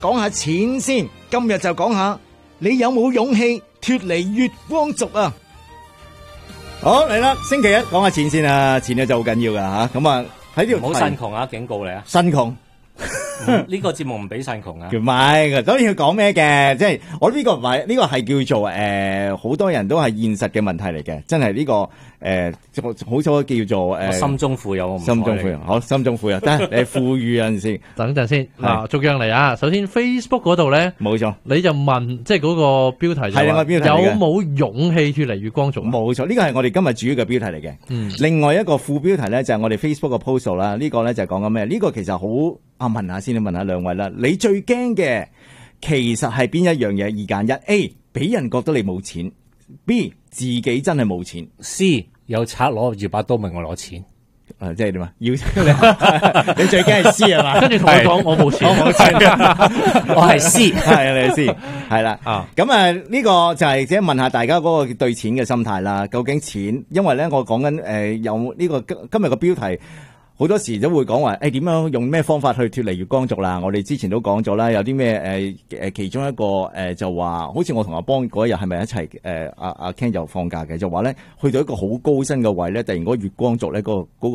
講下錢先。今日就講下你有冇勇氣脫離月光族啊？好嚟啦，星期一講下錢先啊，錢咧就好緊要噶吓。咁啊喺呢條唔好呻窮啊！警告你啊！ 呻窮。 呢個節目唔俾呻窮啊！ 唔係嘅，當然要講咩嘅，即係我呢個唔係呢個係叫做好多人都係現實嘅問題嚟嘅，真係呢個好多叫做心中富有， 心中富有，好心中富有，得你富裕有陣時。 等陣先嗱，逐樣嚟啊！首先 Facebook 嗰度咧， 冇錯， 你就問即係嗰個標題係個標題有冇勇氣脫離月光族？ 冇錯，呢個係我哋今日主要嘅標題嚟嘅。另外一個副標題咧就係我哋 Facebook 嘅 post 啦，呢個咧就係講緊咩？呢個其實好問下先，問下兩位啦。你最驚嘅其實係邊一樣嘢？二揀一 ，A 俾人覺得你冇錢 ，B 自己真係冇錢 ，C 有賊攞住把刀問我攞錢。 即係點啊？要你最驚係 C 係嘛？ 跟住同我講我冇錢， 我冇錢， 我係 C， 係你係 C， 係啦。咁呢個就係即係問下大家嗰個對錢嘅心態啦。究竟錢？因為咧我講緊有呢個今日個標題。好多時都會講話，點樣用咩方法去脫離月光族啦？我哋之前都講咗啦，有啲咩其中一個就話，好似我同阿邦嗰日係咪一齊阿 Ken 又放假嘅，就話咧去到一個好高薪嘅位咧，突然嗰個月光族咧嗰個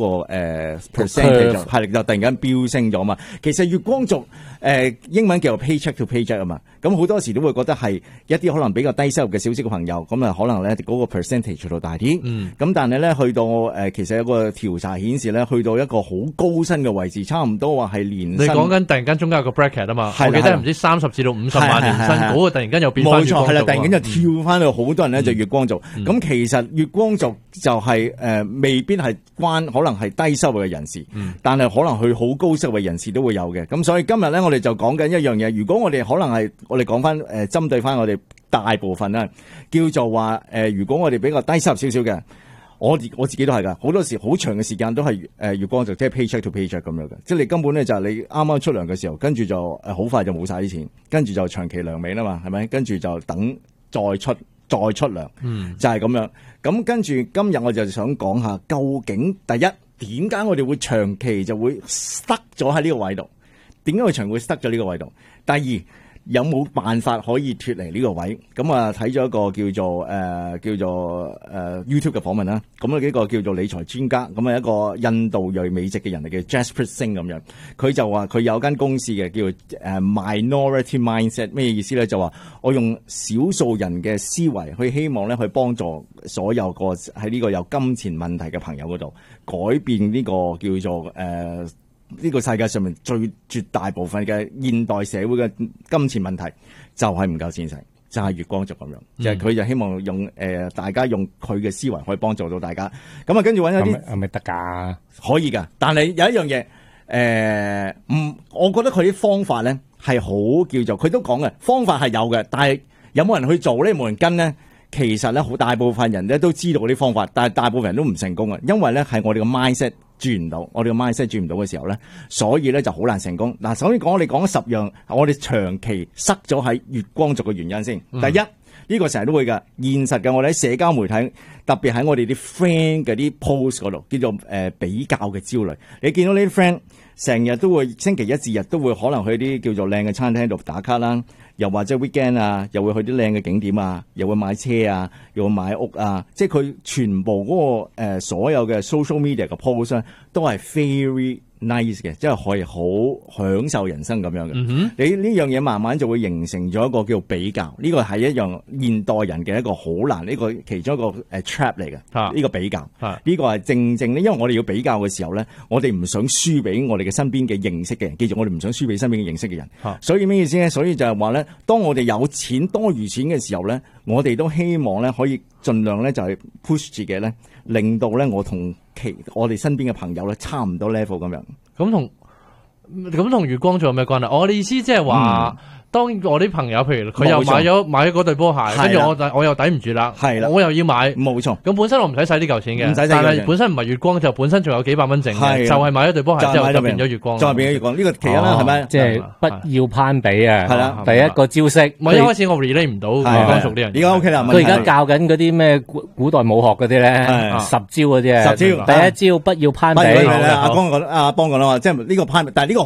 percent 就係就突然間飆升咗嘛。其實月光族英文叫做 paycheck to paycheck 啊嘛，咁好多時都會覺得係一啲可能比較低收入嘅小息嘅朋友，咁啊可能咧嗰個 percentage 度大啲。咁但係咧去到其實有個調查顯示咧，去到一個好高薪嘅位置，差唔多話係年薪。 你講緊突然間中間有個 bracket 啊嘛，我記得唔知30至到50萬年薪，嗰個突然間又變翻月光族。冇錯，係啦，突然間就跳翻到好多人咧就月光族。咁其實月光族就係未必係可能係低收入嘅人士，但係可能去好高收入嘅人士都會有嘅。咁所以今日咧我哋就講緊一樣嘢，如果我哋可能係我哋講翻針對翻我哋大部分啦，叫做話如果我哋比較低收入少少嘅。我自己都係噶，好多時好長嘅時間都係月光族，即係 paycheck to paycheck 咁樣嘅，即係你根本咧就係你啱啱出糧嘅時候，跟住就好快就冇晒啲錢，跟住就長期糧尾啦嘛，係咪？跟住就等再出糧，就係咁樣。咁跟住今日我就想講下，究竟第一點解我哋會長期就會塞咗喺呢個位度？點解會長期會塞咗呢個位度？第二，有冇辦法可以脫離呢個位？咁啊睇咗一個叫做 YouTube 嘅訪問啦。咁啊幾個叫做理財專家，咁啊一個印度裔美籍嘅人嚟嘅 Jaspreet Singh 咁樣，佢就話佢有間公司嘅叫做Minority Mindset， 咩意思咧？就話我用少數人嘅思維去希望咧去幫助所有個喺呢個有金錢問題嘅朋友嗰度改變呢個叫做呢個世界上面最絕大部分嘅現代社會嘅金錢問題就係唔夠錢使，就係月光族咁樣，就係佢就希望用大家用佢嘅思維可以幫助到大家。咁啊，跟住揾一啲係咪得㗎？ 可以㗎，但係有一樣嘢我覺得佢啲方法咧係好叫做佢都講嘅方法係有嘅，但係有冇人去做咧？冇人跟咧？其實咧，好大部分人咧都知道嗰啲方法，但係大部分人都唔成功啊，因為咧係我哋嘅 mindset 轉唔到，我哋嘅 mindset 轉唔到嘅時候咧，所以咧就好難成功。嗱，首先我哋講咗10樣，我哋長期塞咗喺月光族嘅原因先。第一，呢個成日都會㗎，現實嘅我哋喺社交媒體，特別喺我哋啲 friend 嘅啲 post 嗰度，叫做比較嘅焦慮。你見到呢啲 friend 成日都會星期一至日都會可能去啲叫做靚嘅餐廳度打卡啦。又或者 weekend 啊，又會去啲靚嘅景點啊，又會買車啊，又會買屋啊，即係佢全部嗰個所有嘅 social media 嘅 post 都係 very nice 嘅，即係可以好享受人生咁樣嘅。你呢樣嘢慢慢就會形成咗一個叫比較，呢個係一樣現代人嘅一個好難呢個其中一個trap 嚟嘅。呢個比較，呢個係正正咧，因為我哋要比較嘅時候咧，我哋唔想輸俾我哋嘅身邊嘅認識嘅人，記住我哋唔想輸俾身邊嘅認識嘅人。所以咩意思咧？所以就係話咧，當我哋有錢多餘錢嘅時候咧，我哋都希望咧可以盡量咧就係 push 自己咧，令到咧我同我哋身邊嘅朋友咧差唔多 level 咁樣。 咁同月光族有咩關係？我嘅意思即係話，當我啲朋友譬如佢又買咗嗰對波鞋，跟住我又抵唔住啦，係啦，我又要買，冇錯。咁本身我唔使使呢嚿錢嘅，但係本身唔係月光，就本身仲有幾百蚊剩嘅，就係買咗對波鞋之後就變咗月光， 再變咗月光。呢個其一啦，係咪？ 即係不要攀比啊！係啦，第一個招式。 我一開始我 relate 唔到月光族呢樣嘢。 而家 OK 啦， 佢而家教緊嗰啲咩古代武學嗰啲咧，10招嗰啲啊。10招，第一招不要攀比。 阿邦講啦嘛，即係呢個攀比，但係呢個好難，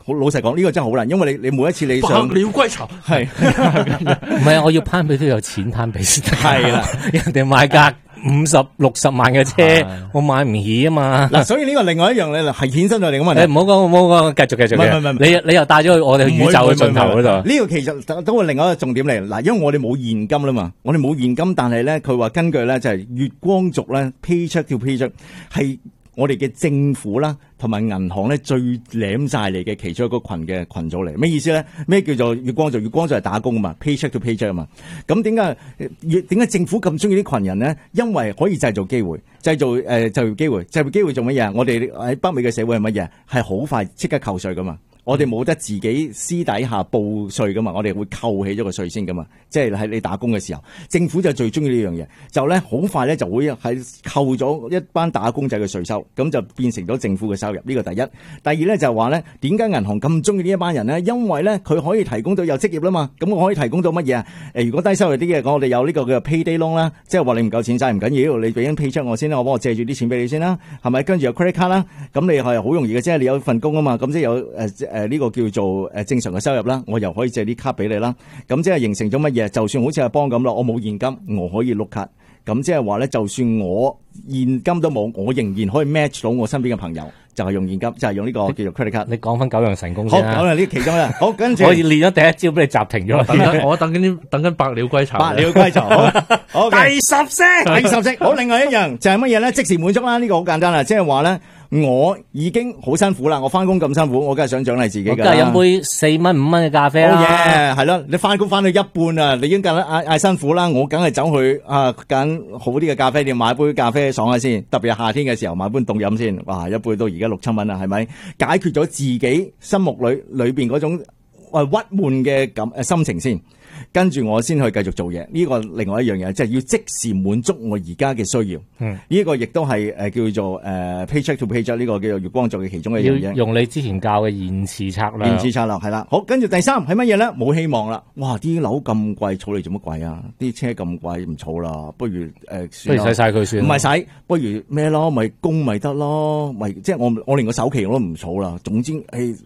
好老實講，呢個真係好難，因為你每一次你想百鳥歸巢係唔係啊？我要攀比都有錢攀比先得。 係啦， 人哋買架50-60萬嘅車，我買唔起啊嘛。 嗱，所以呢個另外一樣咧係衍生咗另一個問題。 唔好講，繼續。唔，你又帶咗去我哋宇宙嘅盡頭嗰度。 呢個其實都係另外一個重點嚟。嗱，因為我哋冇現金啦嘛，我哋冇現金，但係咧佢話根據咧就係月光族咧 paycheck to paycheck 係我哋嘅政府啦，同埋銀行咧最舐晒嚟嘅其中一個群組嚟。咩意思咧？咩叫做月光族？月光族係打工啊嘛 ，paycheck to paycheck 啊嘛。咁點解政府咁中意啲群人咧？因為可以製造機會，製造就業機會，製造機會做乜嘢？我哋喺北美嘅社會係乜嘢？係好快即刻扣稅噶嘛。我哋冇得自己私底下報稅噶嘛，我哋會扣起咗個稅先噶嘛，即係喺你打工嘅時候，政府就最中意呢樣嘢，就咧好快咧就會係扣咗一班打工仔嘅稅收，咁就變成咗政府嘅收入。呢個第一。第二咧就係話咧，點解銀行咁中意呢一班人咧？因為咧佢可以提供到有職業啦嘛，咁我可以提供到乜嘢啊？如果低收入啲嘅，我哋有呢個叫 payday loan 啦，即係話你唔夠錢使唔緊要，你俾緊 paycheck 我先啦，我幫我借住啲錢俾你先啦，係咪？跟住有 credit card 啦，咁你係好容易嘅，即係你有份工啊嘛，咁即係有呢個叫做正常嘅收入啦，我又可以借啲卡俾你啦，咁即係形成咗乜嘢？就算好似阿邦咁咯，我冇現金，我可以碌卡，咁即係話咧，就算我現金都冇，我仍然可以 match 到我身邊嘅朋友，就係用現金，就係用呢個叫做 credit card。你講翻9樣神功先啦。好，9樣呢其中一樣。好，跟住我練咗第一招俾你暫停咗。 我等緊百鳥歸巢。 百鳥歸巢。好，第十式。好，另外一樣就係乜嘢咧？即時滿足啦，呢個好簡單啦，即係話咧。我已經好辛苦啦，我翻工咁辛苦，我梗係想獎勵自己㗎。 梗係飲杯4蚊5蚊嘅咖啡啦。 好嘢，係咯，你翻工翻到一半啊，你已經嗌辛苦啦，我梗係走去揀好啲嘅咖啡店買杯咖啡爽下先，特別係夏天嘅時候買杯凍飲先，哇，一杯到而家6、7蚊啦，係咪？解決咗自己心目裏邊嗰種鬱悶嘅心情先。跟住我先去繼續做嘢，呢個另外一樣嘢，即係要即時滿足我而家嘅需要。呢個亦都係叫做paycheck to paycheck 呢個叫做月光族嘅其中一樣嘢。 用你之前教嘅延遲策略。 延遲策略係啦，好，跟住第3係乜嘢咧？冇希望啦！哇，啲樓咁貴，儲嚟做乜貴啊？啲車咁貴，唔儲啦，不如算啦。 不如使晒佢算。 唔係使，不如咩咯？咪供咪得咯？咪即係我連個首期我都唔儲啦。總之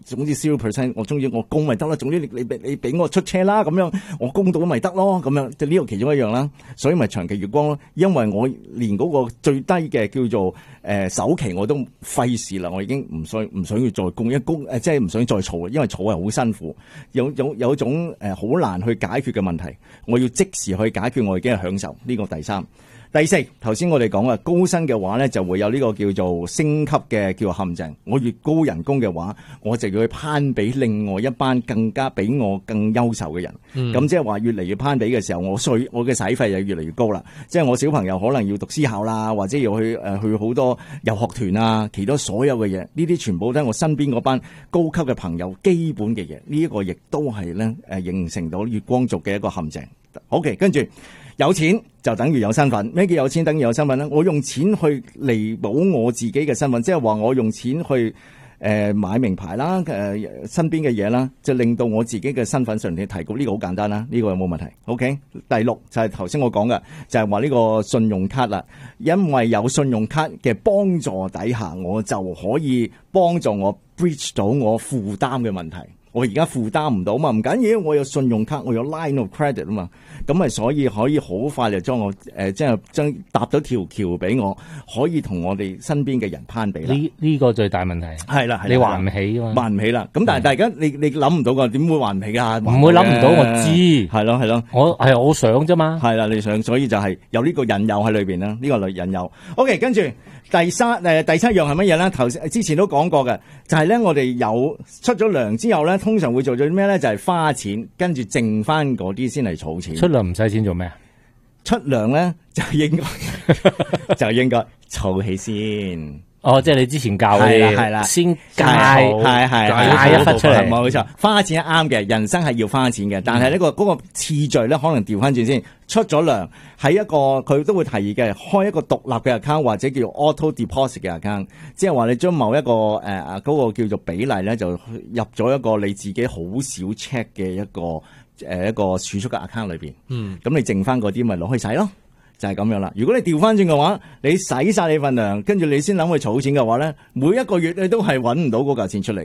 0%，我中意我供咪得啦。總之你俾我出車啦，咁樣我供到咪得咯，咁樣即係呢個其中一樣啦，所以咪長期月光咯。因為我連嗰個最低嘅叫做首期我都費事啦，我已經唔想要再供，即係唔想再儲，因為儲係好辛苦，有一種好難去解決嘅問題，我要即時去解決，我已經係享受呢個第3。第4，頭先我哋講啊，高薪嘅話咧就會有呢個叫做升級嘅叫做陷阱。我越高人工嘅話，我就要去攀比另外一班更加比我更優秀嘅人。咁即係話越嚟越攀比嘅時候，我嘅使費就越嚟越高啦。即係我小朋友可能要讀私校啦，或者要去好多遊學團啊，其他所有嘅嘢，呢啲全部都係我身邊嗰班高級嘅朋友基本嘅嘢。呢一個亦都係咧形成到月光族嘅一個陷阱。OK， 跟住。有錢就等於有身份，咩叫有錢等於有身份咧？我用錢去彌補我自己嘅身份，即係話我用錢去買名牌啦，身邊嘅嘢啦，就令到我自己嘅身份上面提高。呢個好簡單啦，呢個有冇問題 ？OK， 第6就係頭先我講嘅，就係話呢個信用卡啦。因為有信用卡嘅幫助底下，我就可以幫助我 bridge 到我負擔嘅問題。我而家負擔唔到嘛，唔緊要，我有信用卡，我有 line of credit 啊嘛，咁咪所以可以好快就將我即係將搭到條橋俾我，可以同我哋身邊嘅人攀比啦。 呢個最大問題係啦， 你還唔起啊嘛， 還唔起啦。咁但係大家你諗唔到㗎，點會還唔起㗎？ 唔會諗唔到，我知係咯， 我想啫嘛。 係啦，你想，所以就係有呢個引誘喺裏邊啦，呢個引誘。OK， 跟住第7樣係乜嘢咧？頭先之前都講過嘅，就係咧我哋有出咗糧之後咧。通常會做咗啲咩咧？就係花錢，跟住剩翻嗰啲先嚟儲錢。 出糧唔使錢做咩啊？ 出糧咧就應該儲起先。 哦，即係你之前教嘅係啦， 先戒一忽出嚟，冇錯。 嗯花錢係啱嘅，人生係要花錢嘅，但係呢嗰個次序咧，可能調翻轉先。出咗糧喺一個佢都會提議嘅，開一個獨立嘅 account 或者叫做 auto deposit 嘅 account， 即係話你將某一個嗰個叫做比例咧，就入咗一個你自己好少 check 嘅一個儲蓄嘅 account 裏邊。咁你剩翻嗰啲咪攞去使咯。就係咁樣啦。如果你調翻轉嘅話，你使晒你份糧，跟住你先諗去儲錢嘅話咧，每一個月你都係揾唔到嗰嚿錢出嚟嘅。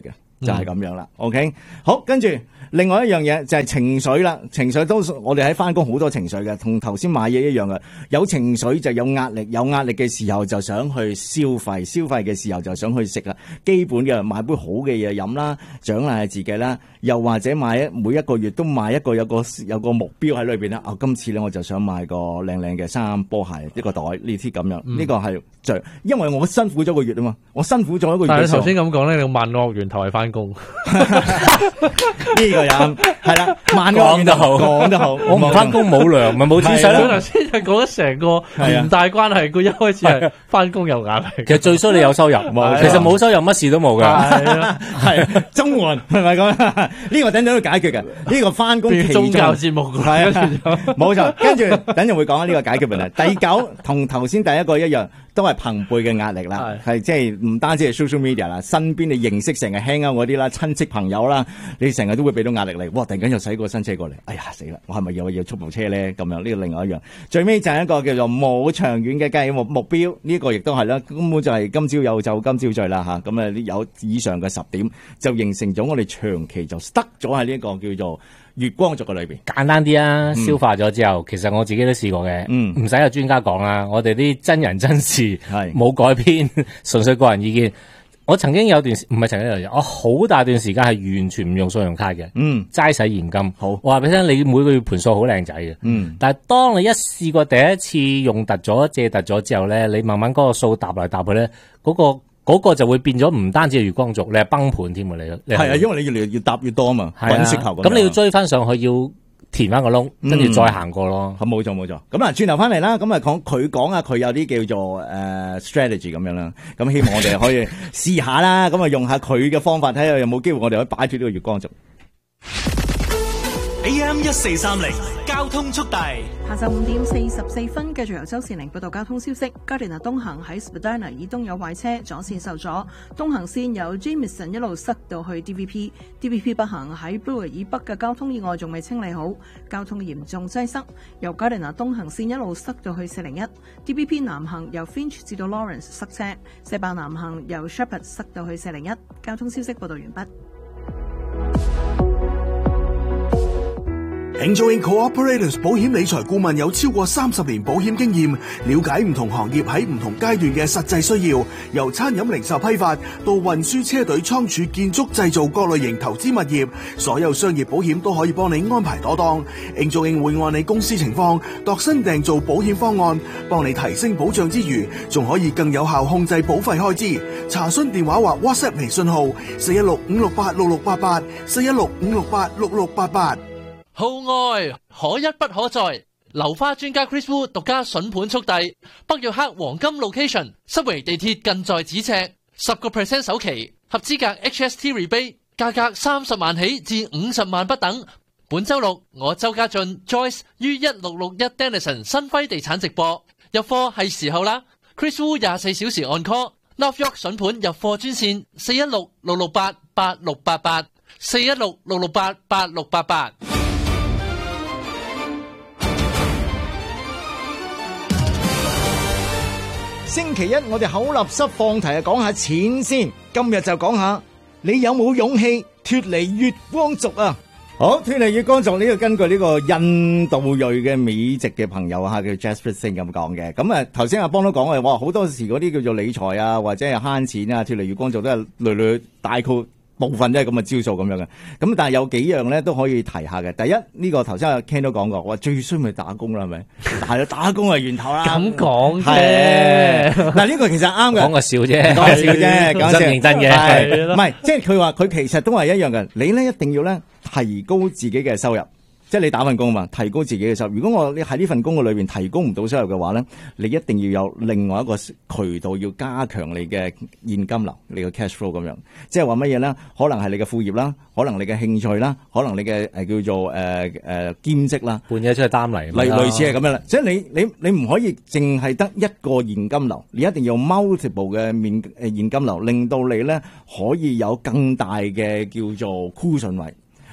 就係咁樣啦。OK， 好，跟住另外一樣嘢就係情緒啦。情緒都我哋喺翻工好多情緒嘅，同頭先買嘢一樣嘅。有情緒就有壓力，有壓力嘅時候就想去消費，消費嘅時候就想去食啦。基本嘅買杯好嘅嘢飲啦，獎勵下自己啦。又或者每一個月都買一個有個目標喺裏邊啦。今次咧我就想買個靚靚嘅衫、波鞋、一個袋呢啲咁樣。呢個係因為我辛苦咗個月啊嘛，我辛苦咗一個月。 但係你頭先咁講咧，你萬惡源頭係翻工， 呢個人係啦，萬惡源頭講得好， 我唔翻工冇糧，咪冇錢使咯。 頭先係講咗成個連帶關係，佢一開始係翻工有壓力。 其實最衰你有收入，其實冇收入乜事都冇噶。 係綜援係咪咁？呢個等陣都解決嘅。呢個翻工其中宗教節目係啊，冇錯。跟住等陣會講呢個解決問題。第九同頭先第一個一樣，都係朋輩嘅壓力啦，係即係唔單止係 social media 啦，身邊你認識成日 hang out 嗰啲啦，親戚朋友啦，你成日都會俾到壓力你。哇！突然間又使個新車過嚟，哎呀死啦！我係咪要出部車咧？咁樣呢個另外一樣。最尾就係一個叫做冇長遠嘅計劃目標，呢個亦都係啦，根本就係今朝有酒今朝醉啦嚇。咁啊有以上嘅10點，就形成咗我哋長期就塞咗喺呢一個叫做月光族嘅裏邊。 簡單啲啊，消化咗之後，其實我自己都試過嘅，唔使有專家講啦。我哋啲真人真事係冇改編，純粹個人意見。我曾經有段唔係曾經有，我好大段時間係完全唔用信用卡嘅，齋使現金。好，我話俾你聽，你每個月盤數好靚仔嘅，但係當你一試過第一次用突咗借突咗之後咧，你慢慢嗰個數搭來搭去咧，嗰個就會變咗唔單止係月光族，你係崩盤添啊！你係啊，因為你越嚟越搭越多啊嘛，滾雪球咁你要追翻上去，要填翻個窿，跟住再行過咯。冇錯冇錯。咁啊，轉頭翻嚟啦，咁啊佢講啊，佢有啲叫做strategy 咁樣啦。咁希望我哋可以試下啦，咁啊用下佢嘅方法，睇下有冇機會我哋可以擺脫呢個月光族。 AM 1430交通速遞， 下晝5點44分，繼續由周善玲報道交通消息。Gardiner 東行喺 Spadina 以東有壞車，左線受阻，東行線由 Jameson 一路塞到去 DVP 北行喺 Brewer 以北嘅交通意外仲未清理好，交通嚴重擠塞。由 Gardiner 東行線一路塞到去401 DVP 南行由 Finch 至到 Lawrence 塞車，石壩南行由 Shepherd 塞到去401。交通消息報道完畢。 Angel Inc. Cooperators 保險理財顧問有超過30年保險經驗，了解唔同行業喺唔同階段嘅實際需要，由餐飲零售批發到運輸車隊倉儲建築製造各類型投資物業，所有商業保險都可以幫你安排妥當。Angel Inc. 會按你公司情況度身訂造保險方案，幫你提升保障之餘，仲可以更有效控制保費開支。查詢電話或 WhatsApp 微信號416-568-6688 416-568-6688。 號外可一不可再，流花專家 Chris Wu 獨家筍盤速遞，北約克黃金 location， Subway 地鐵近在咫尺，10% 首期，合資格 HST rebate， 價格30萬起至50萬不等。本周六我周家俊 Joyce 於1661 Dennison 新輝地產直播，入貨係時候啦。Chris Wu 24小時按 call，North York 筍盤入貨專線416-668-8688 416-668-8688。 星期一我哋口立濕放題講下錢先，今日就講下你有冇勇氣脫離月光族啊？好，脫離月光族呢個根據呢個印度裔嘅美籍嘅朋友叫 Jasper Singh 咁講嘅。咁啊頭先阿邦都講嘅，哇好多時嗰啲叫做理財啊或者係慳錢啊脫離月光族都係類大概部分都係咁嘅招數咁樣嘅，咁但係有幾樣咧都可以提下嘅。第一呢個頭先阿 Ken 都講過，話最衰咪打工啦，係咪？但係打工係源頭啦。 咁講啫， 嗱呢個其實啱嘅， 講個笑啫， 講個笑啫，講真認真嘅， 唔係即係佢話佢其實都係一樣嘅。你咧一定要咧提高自己嘅收入。即係你打份工嘛，提高自己嘅收入。如果你喺呢份工嘅裏邊提供唔到收入嘅話咧，你一定要有另外一個渠道要加強你嘅現金流，你嘅 cash flow 咁樣。即係話乜嘢咧？可能係你嘅副業啦，可能你嘅興趣啦，可能你嘅叫做兼職啦， 半夜出去擔嚟， 類似係咁樣啦。即係你唔可以淨係得一個現金流，你一定要 multiple 嘅現金流，令到你咧可以有更大嘅叫做 cushion位。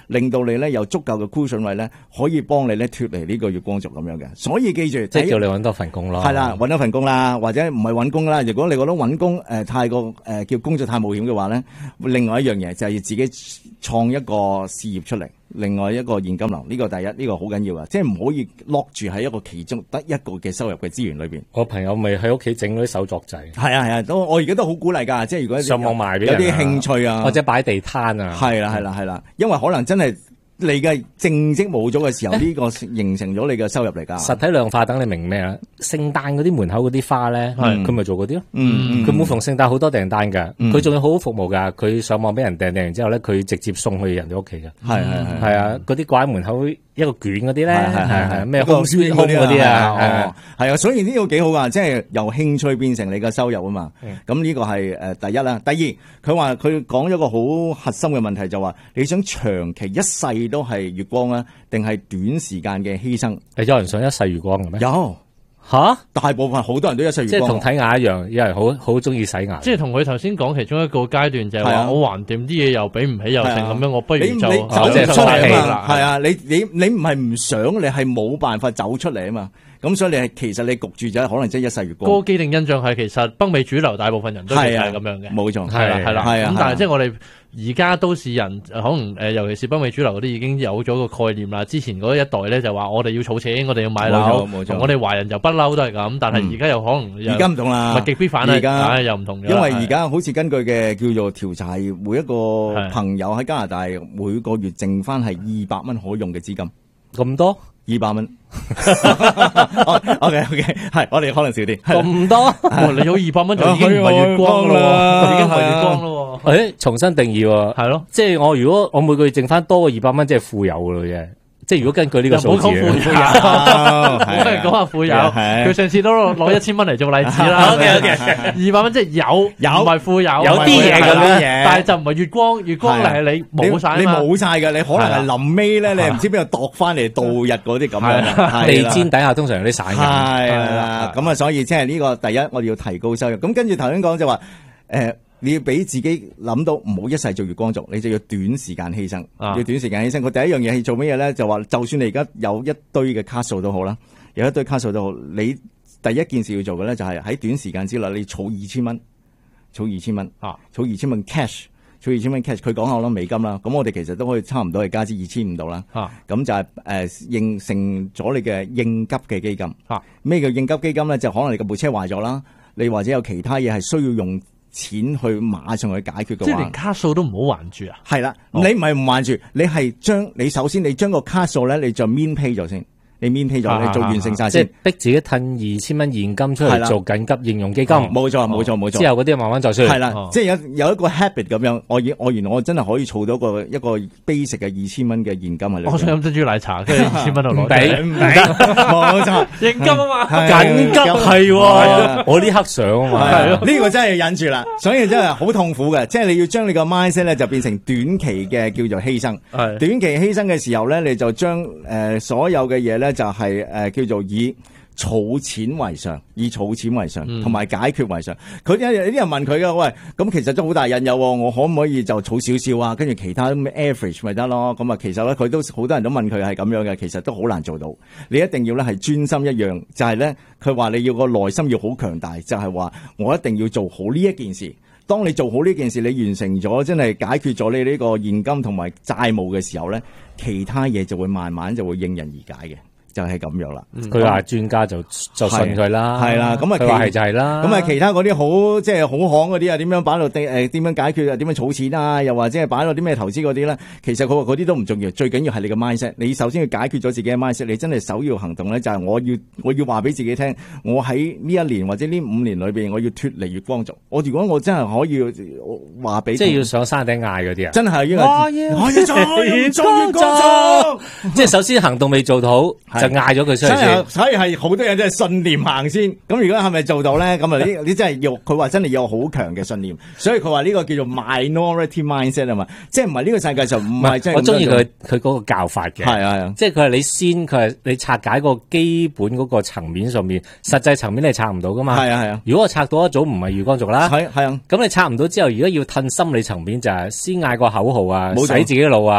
令到你咧有足夠嘅 cushion 位咧，可以幫你咧脫離呢個月光族咁樣嘅。所以記住， 即係叫你揾多份工咯。 係啦，揾多份工啦，或者唔係揾工啦。如果你覺得揾工太過叫工作太冒險嘅話咧，另外一樣嘢就係自己創一個事業出嚟。另外一個現金流，呢個第一，呢個好緊要啊！即係唔可以 lock 住喺一個其中得一個嘅收入嘅資源裏邊。 我朋友咪喺屋企整嗰啲手作仔。 係啊，我而家都好鼓勵㗎。即係如果上網賣俾人， 有啲興趣啊， 或者擺地攤啊。 係啦，因為可能真係你嘅正職冇咗嘅時候，呢個形成咗你嘅收入嚟㗎。 實體量化等你明咩啊？聖誕嗰啲門口嗰啲花咧，佢咪做嗰啲咯。佢每逢聖誕好多訂單㗎，佢仲要好好服務㗎。佢上網俾人訂完之後咧，佢直接送去人哋屋企㗎。係啊，嗰啲掛喺門口一個卷嗰啲咧，係咩空嗰啲啊， 係啊，所以呢個幾好㗎，即係由興趣變成你嘅收入啊嘛。咁呢個係第一啦。第二，佢話佢講咗個好核心嘅問題，就話你想長期一世都係月光啊，定係短時間嘅犧牲？ 有人想一世月光嘅咩？ 有吓， 大部分好多人都一世月光， 即係同睇牙一樣，有人好中意洗牙。 即係同佢頭先講其中一個階段就係話，我橫掂啲嘢又俾唔起又剩咁樣，我不如就走出嚟啊嘛。係啊，你唔係唔想，你係冇辦法走出嚟啊嘛。咁所以其實你焗住就可能即係一世月光。 個既定印象係其實北美主流大部分人都係咁樣嘅， 冇錯， 係啦。 咁但係即係我哋而家都市人可能尤其是北美主流嗰啲已經有咗個概念啦。之前嗰一代咧就話我哋要儲錢，我哋要買樓，同我哋華人就不嬲都係咁。但係而家又可能而家唔同啦， 物極必反啦，而家又唔同咗。 因為而家好似根據嘅叫做調查，每一個朋友喺加拿大每個月剩翻係200蚊可用嘅資金， 咁多 200蚊。OK， 係我哋可能少啲， 咁多。 你有200蚊就已經唔係月光啦，已經唔係月光咯。 重新定義喎，係咯，即係如果我每個月剩翻多過200蚊，即係富有噶咯啫。即係如果根據呢個數字， 唔好講富有，我係講下富有。佢上次都攞1000蚊嚟做例子啦。200蚊即係有，唔係富有， 有啲嘢咁樣， 但係就唔係月光。月光係你冇晒， 你冇晒嘅，你可能係臨尾咧，你唔知邊度度翻嚟度日嗰啲咁樣。 地氈底下通常有啲散銀。 係啦，咁啊，所以即係呢個第一，我哋要提高收入。咁跟住頭先講就話，你要俾自己諗到唔好一世做月光族，你就要短時間犧牲，要短時間犧牲。佢第一樣嘢係做乜嘢咧？就話就算你而家有一堆嘅卡數都好啦，有一堆卡數都好，你第一件事要做嘅咧就係喺短時間之內，你儲2000蚊，儲2000蚊，儲2000蚊 cash， 儲2000蚊 cash。佢講下我諗美金啦，咁我哋其實都可以差唔多係加至2500度啦。咁就係應成咗你嘅應急嘅基金。咩叫應急基金咧？就可能你嘅部車壞咗啦，你或者有其他嘢係需要用錢去馬上去解決嘅話， 即係連卡數都唔好還住啊！ 係啦，你唔係唔還住，你係你首先你將個卡數咧，你就免 pay 咗先。你免 pay 咗，你做完成晒先， 即係逼自己褪2000蚊現金出嚟做緊急應用基金。 冇錯。 之後嗰啲慢慢再出嚟。 係啦，即係有一個 habit 咁樣，我原來我真係可以儲到一個 basic 嘅2000蚊嘅現金喺度。 我想飲珍珠奶茶，跟住2000蚊度攞。 唔俾， 冇錯， 應急啊嘛， 緊急係喎，我呢刻想啊嘛， 呢個真係要忍住啦，所以真係好痛苦嘅，即係你要將你個 mindset 咧就變成短期嘅叫做犧牲。短期犧牲嘅時候咧，你就將所有嘅嘢咧就係叫做以儲錢為上，同埋解決為上。有啲人問佢嘅，喂，咁其實都好大引誘，我可唔可以就儲少少啊？跟住其他咩 average 咪得咯？咁啊，其實咧佢都好多人都問佢係咁樣嘅，其實都好難做到。你一定要咧係專心一樣，就係咧佢話你要個內心要好強大，就係話我一定要做好呢一件事。當你做好呢件事，你完成咗，真係解決咗你呢個現金同埋債務嘅時候咧，其他嘢就會慢慢就會應人而解嘅。就係咁樣啦。 佢話專家就信佢啦， 係啦。咁啊， 佢話係就係啦。 咁啊，其他嗰啲好即係好行嗰啲啊，點樣擺落點樣解決啊？點樣儲錢啊？又或者係擺落啲咩投資嗰啲咧？其實佢話嗰啲都唔重要，最緊要係你嘅 mindset。你首先要解決咗自己嘅 mindset， 你真係首要行動咧，就係我要話俾自己聽，我喺呢1年或者呢5年裏邊，我要脫離月光族。如果我真係可以話俾， 即係要上山頂嗌嗰啲啊！ 真係我要做月光族， 即係首先行動未做到。就嗌咗佢出嚟先， 所以係好多人真係信念行先。咁如果係咪做到咧？咁啊，你真係要佢話真係有好強嘅信念。所以佢話呢個叫做 minority mindset 啊嘛，即係唔係呢個世界上唔係真係。我中意佢嗰個教法嘅， 係啊， 即係佢係你拆解個基本嗰個層面上面，實際層面你拆唔到噶嘛。 係啊。 如果我拆到一早唔係月光族啦， 係啊。 咁你拆唔到之後，如果要褪心理層面就係先嗌個口號啊，洗自己腦啊，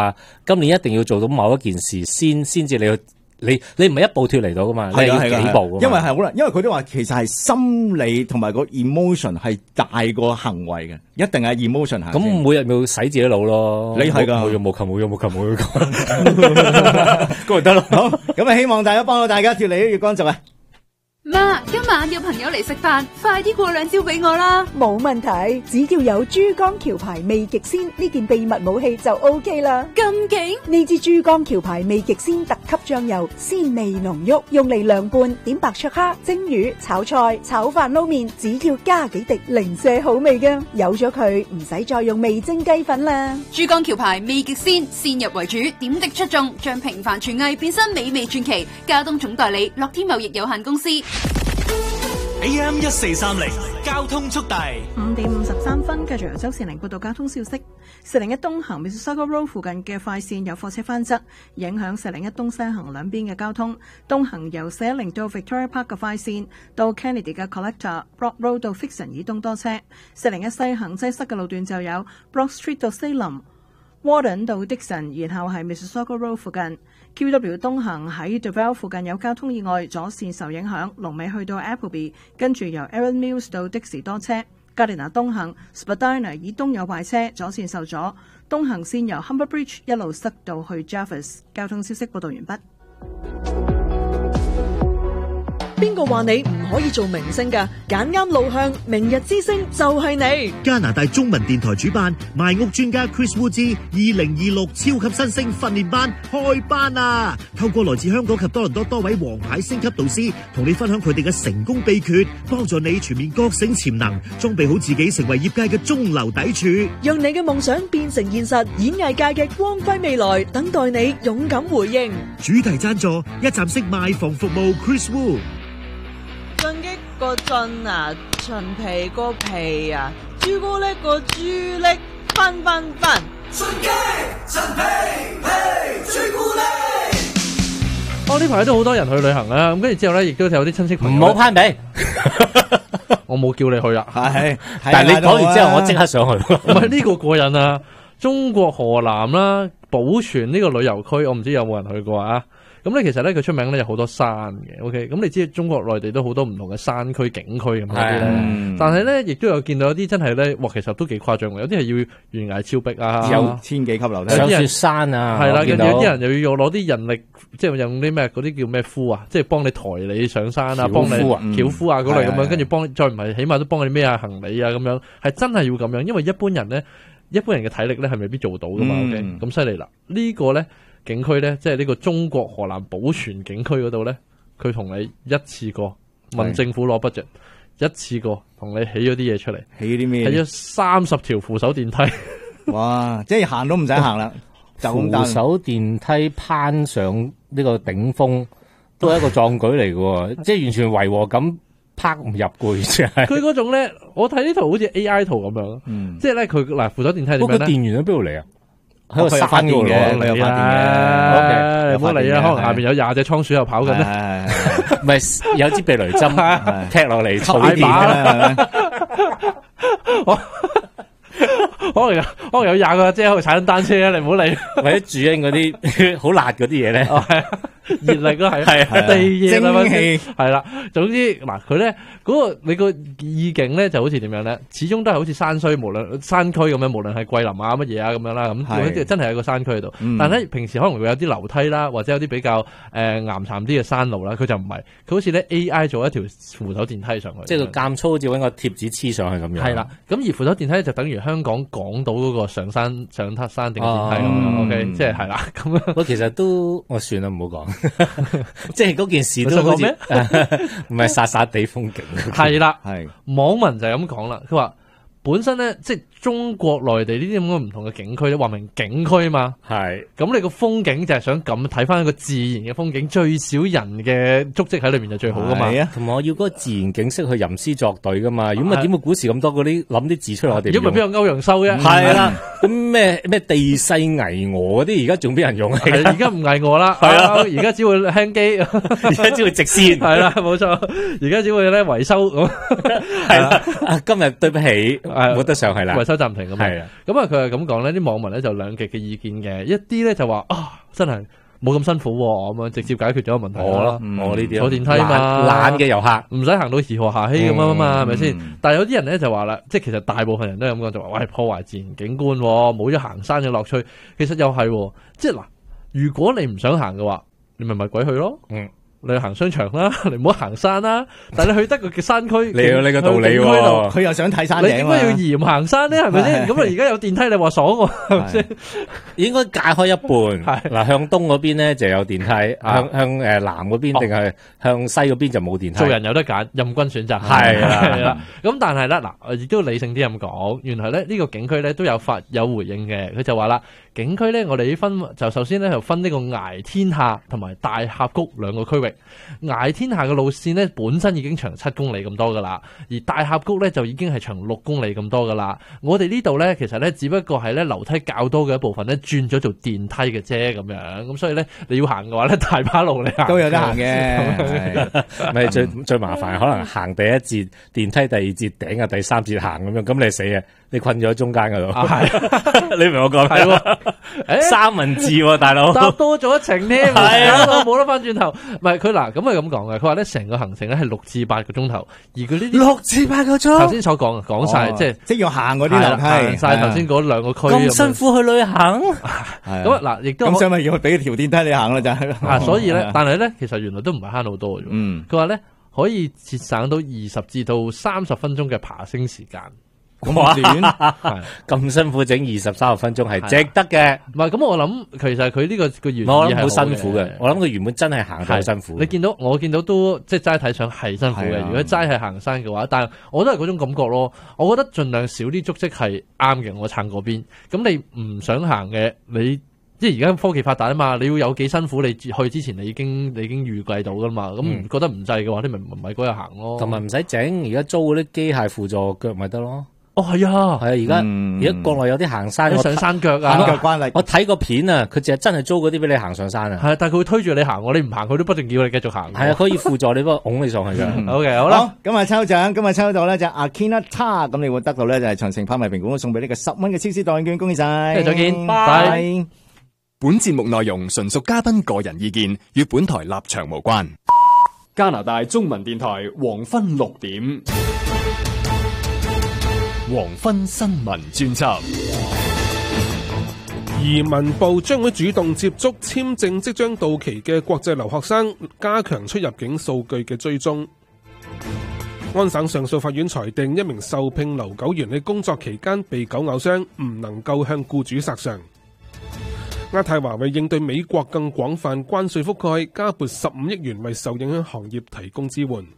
今年一定要做到某一件事先至你唔係一步脫離到噶嘛，你係要幾步㗎嘛。 因為係好啦，因為佢都話其實係心理同埋個 emotion 係大過行為嘅，一定係 emotion 行。 咁每日咪要洗自己腦咯。 你係㗎， 冇用冇琴，咁咪得咯。 好，咁啊希望大家幫到大家脫離月光族啊！ 媽，今晚有朋友嚟食飯，快啲過兩招俾我啦！ 冇問題，只要有珠江橋牌味極鮮呢件秘密武器就 OK 啦。 咁勁！ 呢支珠江橋牌味極鮮特級醬油，鮮味濃郁，用嚟涼拌、點白灼蝦、蒸魚、炒菜、炒飯撈麵，只要加幾滴，零舍好味㗎。有咗佢，唔使再用味精雞粉啦。 珠江橋牌味極鮮，鮮入為主，點滴出眾，將平凡廚藝變身美味傳奇。交通總代理樂天貿易有限公司。 AM 1430交通速遞 5:53，繼續由周善玲報道交通消息。401東行 Mississauga Road 附近嘅快線有貨車翻側，影響401東西行兩邊嘅交通。東行由410到 Victoria Park 嘅快線到 Kennedy 嘅 Collector、Brock Road 到 Fixon 以東多車。401西行擠塞嘅路段就有 Brock Street 到 Salem、Warden 到 Dixon， 然後係 Mississauga Road 附近。QW 東行喺 Deville 附近有交通意外，左線受影響，龍尾去到 Appleby， 跟住由 Aaron Mills 到的士多車。Gardiner 東行 Spadina 以東有壞車，左線受阻，東行線由 Humber Bridge 一路塞到去 Jervis。交通消息報道完畢。 邊個話你唔可以做明星㗎？揀啱路向，明日之星就係你。 加拿大中文電台主辦賣屋專家 Chris Wu 之2026超級新星訓練班開班啊！透過來自香港及多倫多多位王牌星級導師，同你分享佢哋嘅成功秘訣，幫助你全面覺醒潛能，裝備好自己成為業界嘅中流砥柱， 讓你嘅夢想變成現實。演藝界嘅光輝未來等待你勇敢回應。 主題贊助一站式賣房服務 Chris Wu。 進擊個進啊，陳皮個皮啊，朱古力個朱力，分。 進擊陳皮皮朱古力。 呢排都好多人去旅行啦，咁跟住之後咧，亦都有啲親戚朋友。 唔好攀比， 我冇叫你去啦。 係， 但係你講完之後，我即刻上去。 唔係呢個過癮啊！中國河南啦，保泉呢個旅遊區，我唔知有冇人去過啊？咁咧，其實咧佢出名咧有好多山嘅 ，OK， 咁你知中國內地都好多唔同嘅山區景區咁嗰啲咧，但係咧亦都有見到有啲真係咧，哇，其實都幾誇張嘅，有啲係要懸崖峭壁啊， 有千幾級樓梯， 上雪山啊， 係啦，跟住有啲人又要攞啲人力，即係用啲咩嗰啲叫咩夫啊，即係幫你抬你上山啊，幫你轎夫啊嗰類咁樣，跟住再唔係起碼都幫你孭下行李啊咁樣，係真係要咁樣，因為一般人嘅體力咧係未必做到噶嘛 ，OK， 咁犀利啦，呢個咧。景區咧，即係呢個中國河南保泉景區嗰度咧，佢同你一次過問政府攞 budget，一次過同你起咗啲嘢出嚟， 起啲咩？ 起咗30條扶手電梯， 哇！即係行都唔使行啦，就咁扶手電梯攀上呢個頂峰，都係一個壯舉嚟嘅，即係完全違和咁拍唔入嘅，即係。佢嗰種咧，我睇呢圖好似 AI 圖咁樣，即係咧佢嗱扶手電梯點樣咧？ 個電源喺邊度嚟啊？喺個山發電嘅， 你有發電嘅，你唔好理啊！可能下邊有20隻倉鼠又跑緊咧， 唔係有支避雷針踢落嚟， 踩把。可能有20個姐喺度踩緊單車啊！你唔好理， 或者住喺嗰啲好辣嗰啲嘢咧， 熱力咯，係地熱啦，蒸汽係啦。總之嗱，佢咧嗰個你個意境咧就好似點樣咧？始終都係好似山區，無論山區咁樣，無論係桂林啊乜嘢啊咁樣啦。咁真係有個山區喺度。但係咧平時可能會有啲樓梯啦，或者有啲比較岩巉啲嘅山路啦。佢就唔係，佢好似咧 AI 做一條扶手電梯上去， 即係個監粗好似搵個貼紙黐上去咁樣。 係啦，咁而扶手電梯就等於香港港島嗰個上山頂嘅電梯咁樣。OK， 即係係啦咁樣。 我其實都我算啦，唔好講。即係嗰件事都好似唔係殺殺地風景。 係啦，係網民就係咁講啦。佢話本身咧，即係中國內地呢啲咁嘅唔同嘅景區咧，話明景區嘛。係咁，你個風景就係想咁睇翻一個自然嘅風景，最少人嘅足跡喺裏面就最好噶嘛。係啊， 同埋我要嗰個自然景色去吟詩作對噶嘛。如果唔係點會古時咁多嗰啲諗啲字出嚟我哋？ 如果唔係邊個歐陽修啫？ 係啦，咁咩地勢巍峨嗰啲，而家仲俾人用？ 而家唔巍峨啦，係啊，而家只會輕機， 而家只會直線。 係啦，冇錯，而家只會咧維修咁。 係啦，今日對不起。 冇得上去啦， 維修暫停咁係啊。 咁啊，佢係咁講咧，啲網民咧就兩極嘅意見嘅，一啲咧就話真係冇咁辛苦咁樣，直接解決咗個問題啦。 我呢啲坐電梯嘛， 懶嘅遊客唔使行到河河下稀咁啊嘛，係咪先？但係有啲人咧就話啦，即係其實大部分人都係咁講，就話喂，破壞自然景觀，冇咗行山嘅樂趣。其實又係，即係嗱，如果你唔想行嘅話，你咪鬼去咯。你去行商場啦，你唔好行山啦。但係你去得個山區， 你有呢個道理喎。 佢又想睇山頂， 你點解要嚴行山咧？係咪先？咁啊，而家有電梯，你話爽喎，係咪先？ 應該解開一半。嗱，向東嗰邊咧就有電梯，向南嗰邊定係向西嗰邊就冇電梯。 做人有得揀，任君選擇。係啦。咁但係咧，嗱，亦都理性啲咁講，原來咧呢個景區咧都有回應嘅。佢就話啦，景區咧我哋就首先咧就分呢個崖天下同埋大峽谷兩個區域。崖天下嘅路線咧本身已經長7公里咁多噶啦，而大峽谷咧就已經係長6公里咁多噶啦。我哋呢度咧其實咧只不過係咧樓梯較多嘅一部分咧轉咗做電梯嘅啫咁樣，咁所以咧你要行嘅話咧大把路你行都有得行嘅。 咪最麻煩可能行第一節電梯，第二節頂啊，第三節行咁樣，咁你死啊！你困咗喺中間嗰度，你明我講咩？係三文治喎，大佬搭多咗一程添，係冇得翻轉頭。唔係佢嗱咁係咁講嘅，佢話咧成個行程咧係6至8個鐘頭，而佢呢啲 6至8個鐘， 頭先所講晒，即係要行嗰啲樓梯， 行晒頭先嗰2個區咁辛苦去旅行， 咁啊嗱，亦都咁所以咪要俾條電梯你行啦，就係。 所以咧，但係咧，其實原來都唔係慳好多嘅。佢話咧可以節省到20至到30分鐘嘅爬升時間。 咁短， 咁辛苦整20-30分鐘係值得嘅。 唔係咁，我諗其實佢呢個原意我諗好辛苦嘅。我諗佢原本真係行得好辛苦。 我見到都即係齋睇相係辛苦嘅。如果齋係行山嘅話，但係我都係嗰種感覺咯。我覺得盡量少啲足跡係啱嘅。我撐嗰邊。咁你唔想行嘅，你即係而家科技發達啊嘛，你要有幾辛苦，你去之前你已經預計到噶嘛。咁覺得唔制嘅話，你咪嗰日行咯。 同埋唔使整，而家租嗰啲機械輔助腳咪得咯。 係啊， 而家國內有啲行山上山腳啊， 山腳關例。 我睇個片啊，佢淨係真係租嗰啲俾你行上山啊。 係，但係佢會推住你行，你唔行佢都不斷叫你繼續行。 係啊，可以輔助你，不過拱你上去嘅。 OK， 好啦， 今日抽獎，今日抽到咧就 Akina Tar， 咁你會得到咧就係長城拍賣評估送俾呢個10蚊嘅超市代券，恭喜晒！ 再見，拜。 本節目內容純屬嘉賓個人意見，與本台立場無關。 加拿大中文電台黃昏6點。黃昏新聞專輯。 移民部將會主動接觸簽證即將到期嘅國際留學生，加強出入境數據嘅追蹤。安省上訴法院裁定一名受聘留狗員喺工作期間被狗咬傷，唔能夠向僱主索償。亞太華為應對美國更廣泛關稅覆蓋，加撥15億元為受影響行業提供支援。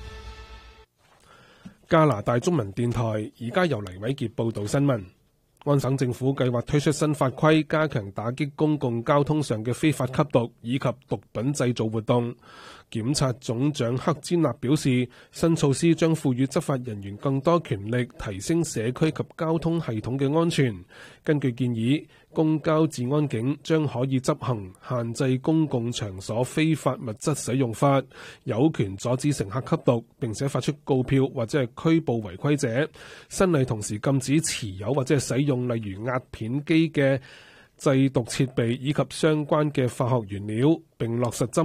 加拿大中文電台而家由黎偉傑報道新聞。安省政府計劃推出新法規，加強打擊公共交通上嘅非法吸毒以及毒品製造活動。檢察總長克詹納表示，新措施將賦予執法人員更多權力，提升社區及交通系統嘅安全。根據建議，公交治安警將可以執行限制公共場所非法物質使用法，有權阻止乘客吸毒，並且發出告票或者係拘捕違規者。新例同時禁止持有或者係使用例如壓片機嘅製毒設備以及相關嘅化學原料，並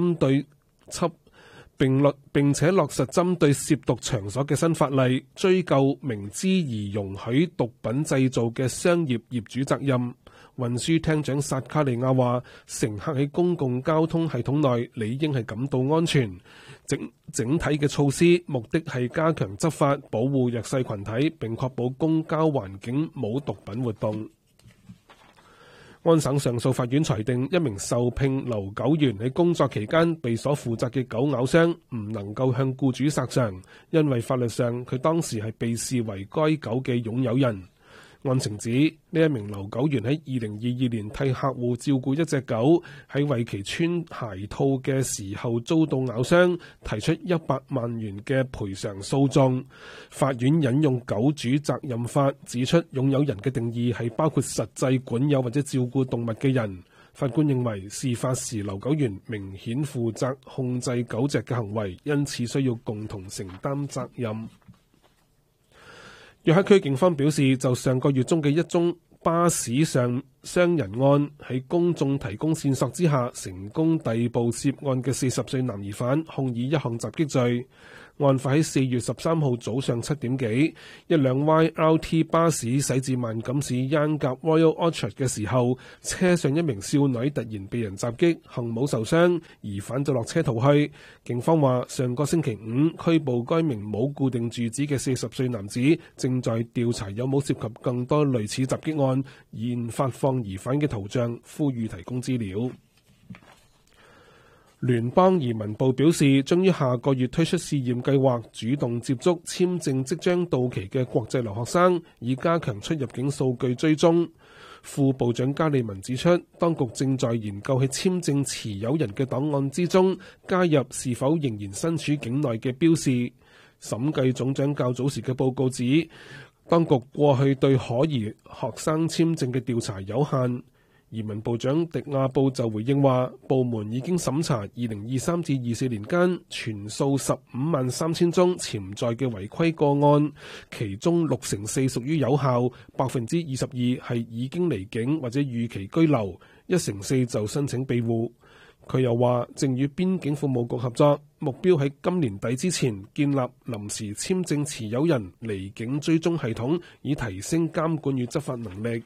且落實針對涉毒場所嘅新法例，追究明知而容許毒品製造嘅商業業主責任。運輸廳長薩卡利亞話，乘客喺公共交通系統內理應係感到安全。整體嘅措施目的係加強執法，保護弱勢群體，並確保公交環境冇毒品活動。安省上訴法院裁定一名受聘留狗員喺工作期間被所負責嘅狗咬傷，唔能夠向僱主索償，因為法律上佢當時係被視為該狗嘅擁有人。案情指呢一名留狗員喺2022年替客戶照顧一隻狗，喺為其穿鞋套嘅時候遭到咬傷，提出100萬元嘅賠償訴訟。法院引用狗主責任法，指出擁有人嘅定義係包括實際管有或者照顧動物嘅人。法官認為事發時留狗員明顯負責控制狗隻嘅行為，因此需要共同承擔責任。 約克區警方表示，就上個月中嘅一宗巴士上傷人案，喺公眾提供線索之下，成功逮捕涉案嘅40歲男疑犯，控以一項襲擊罪。案發喺4月13號早上7點幾，一輛 YRT 巴士駛至萬錦市恩格 Royal Orchard 嘅時候，車上一名少女突然被人襲擊，幸冇受傷，疑犯就落車逃去。警方話，上個星期5拘捕該名冇固定住址嘅40歲男子，正在調查有冇涉及更多類似襲擊案，現發放疑犯嘅圖像，呼籲提供資料。聯邦移民部表示，將於下個月推出試驗計劃，主動接觸簽證即將到期嘅國際留學生，以加強出入境數據追蹤。副部長加利文指出，當局正在研究喺簽證持有人嘅檔案之中加入是否仍然身處境內嘅標示。審計總長較早時嘅報告指，當局過去對可疑學生簽證嘅調查有限。移民部長迪亞布就回應話，部門已經審查2023至24年間全數153000宗潛在嘅違規個案，其中64%屬於有效，22%係已經離境或者預期居留，1%就申請庇護。佢又話，正與邊境服務局合作，目標喺今年底之前建立臨時簽證持有人離境追蹤系統，以提升監管與執法能力。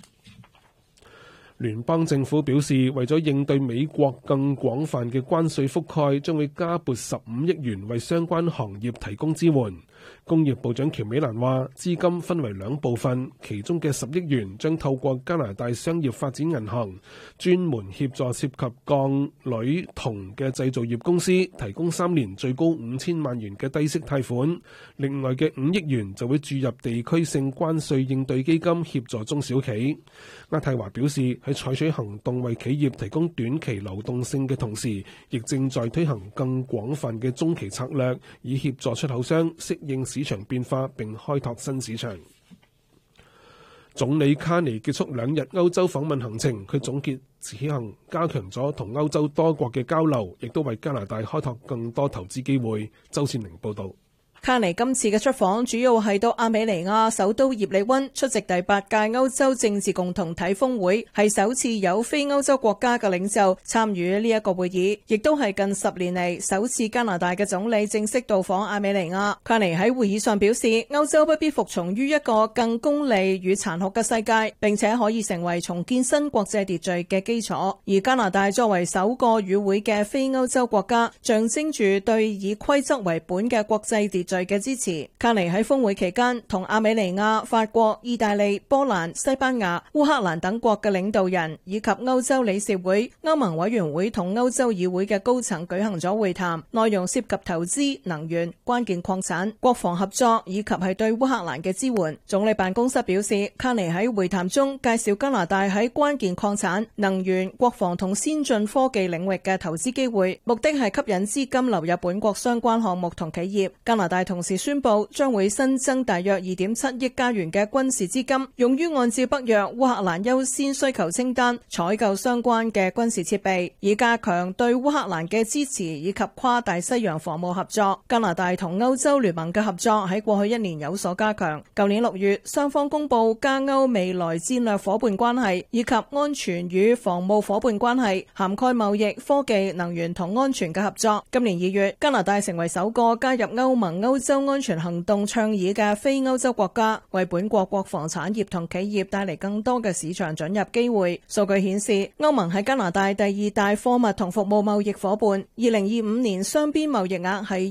聯邦政府表示，為咗應對美國更廣泛嘅關稅覆蓋，將會加撥15億元為相關行業提供支援。工業部長喬美蘭話，資金分為2部分，其中嘅10億元將透過加拿大商業發展銀行，專門協助涉及鋼、鋁、銅嘅製造業公司，提供3年最高5000萬元嘅低息貸款。另外嘅5億元就會注入地區性關稅應對基金，協助中小企。渥太華表示，喺採取行動為企業提供短期流動性嘅同時，亦正在推行更廣泛嘅中期策略，以協助出口商適應市場變化並開拓新市場。總理卡尼結束2日歐洲訪問行程，佢總結此行加強咗同歐洲多國嘅交流，亦都為加拿大開拓更多投資機會。周善玲報導。 卡尼今次嘅出訪主要係到亞美尼亞首都葉利溫出席第8屆歐洲政治共同體峰會，係首次有非歐洲國家嘅領袖參與呢一個會議，亦都係近10年嚟首次加拿大嘅總理正式到訪亞美尼亞。卡尼喺會議上表示，歐洲不必服從於一個更功利與殘酷嘅世界，並且可以成為重建新國際秩序嘅基礎。而加拿大作為首個與會嘅非歐洲國家，象徵住對以規則為本嘅國際秩序嘅支持。卡尼喺峰會期間同亞美尼亞、法國、意大利、波蘭、西班牙、烏克蘭等國嘅領導人，以及歐洲理事會、歐盟委員會同歐洲議會嘅高層舉行咗會談，內容涉及投資、能源、關鍵礦產、國防合作以及係對烏克蘭嘅支援。總理辦公室表示，卡尼喺會談中介紹加拿大喺關鍵礦產、能源、國防同先進科技領域嘅投資機會，目的係吸引資金流入本國相關項目同企業。加拿大同時宣布將會新增大約2.7億加元嘅軍事資金，用於按照北約烏克蘭優先需求清單採購相關嘅軍事設備，以加強對烏克蘭嘅支持以及跨大西洋防務合作。加拿大同歐洲聯盟嘅合作喺過去1年有所加強。舊年6月，雙方公布加歐未來戰略夥伴關係以及安全與防務夥伴關係，涵蓋貿易、科技、能源同安全嘅合作。今年2月，加拿大成為首個加入歐盟歐洲安全行動倡議嘅非歐洲國家，為本國國防產業同企業帶嚟更多嘅市場准入機會。數據顯示，歐盟係加拿大第2大貨物同服務貿易夥伴，2025年雙邊貿易額係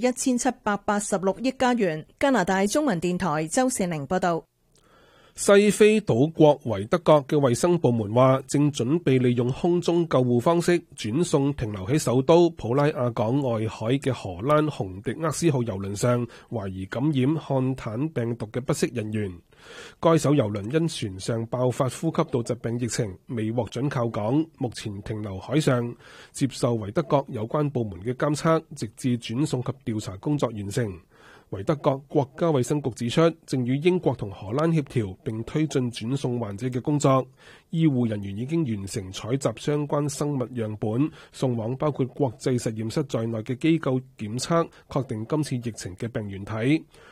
1786億加元。加拿大中文電台周善玲報道。 西非島國維德國嘅衛生部門話，正準備利用空中救護方式轉送停留喺首都普拉亞港外海嘅荷蘭洪迪厄斯號郵輪上懷疑感染漢坦病毒嘅不適人員。該艘郵輪因船上爆發呼吸道疾病疫情，未獲准靠港，目前停留海上，接受維德國有關部門嘅監測，直至轉送及調查工作完成。維德國國家衛生局指出，正與英國同荷蘭協調並推進轉送患者嘅工作。醫護人員已經完成採集相關生物樣本，送往包括國際實驗室在內嘅機構檢測，確定今次疫情嘅病原體。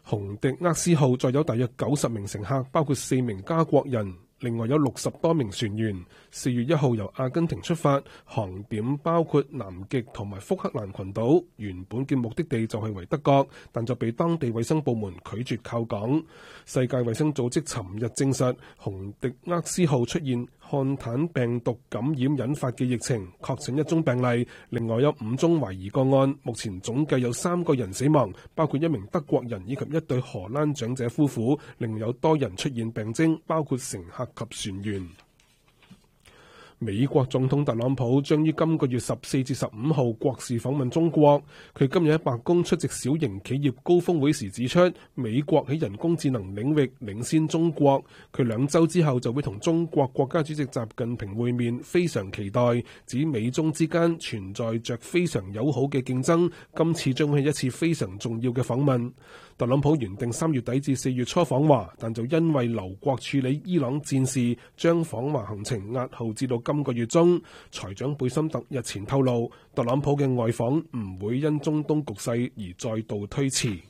洪迪厄斯號載有大約90名乘客，包括4名加國人。另外有60多名船員。4月1號由阿根廷出發，航點包括南極同埋福克蘭群島。原本嘅目的地就係維德國，但就被當地衛生部門拒絕靠港。世界衛生組織尋日證實，洪迪厄斯號出現漢坦病毒感染引發嘅疫情，確診1宗病例。另外有5宗懷疑個案，目前總計有3個人死亡，包括1名德國人以及1對荷蘭長者夫婦。另有多人出現病徵，包括乘客及船員。美國總統特朗普將於今個月14至15號國事訪問中國。佢今日喺白宮出席小型企業高峰會時指出，美國喺人工智能領域領先中國。佢2週之後就會同中國國家主席習近平會面，非常期待。指美中之間存在着非常友好嘅競爭，今次將係一次非常重要嘅訪問。特朗普原定3月底至4月初訪華，但就因為留國處理伊朗戰事，將訪華行程押後至到今個月中。財長貝森特日前透露，特朗普嘅外訪唔會因中東局勢而再度推遲。